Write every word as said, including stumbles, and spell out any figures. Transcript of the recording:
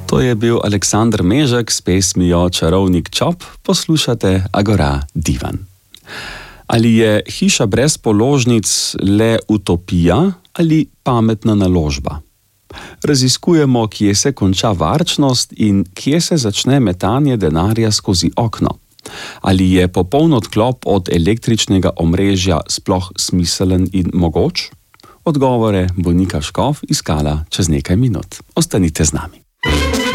To je bil Aleksander Mežek s pesmijo Čarovnik Čop, poslušate Agora Divan. Ali je hiša brez položnic le utopija ali pametna naložba? Raziskujemo, kje se konča varčnost in kje se začne metanje denarja skozi okno. Ali je popoln odklop od električnega omrežja sploh smiselen in mogoč? Odgovore bo Nika Škof iskala čez nekaj minut. Ostanite z nami.